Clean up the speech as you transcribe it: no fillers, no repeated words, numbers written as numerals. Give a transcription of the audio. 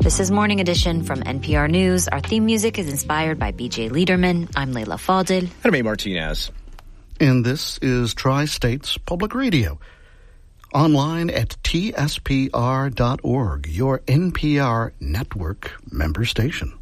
This is Morning Edition from NPR News. Our theme music is inspired by B.J. Liederman. I'm Leila Fadil. And I'm A. Martinez. And this is Tri-States Public Radio. Online at tspr.org, your NPR network member station.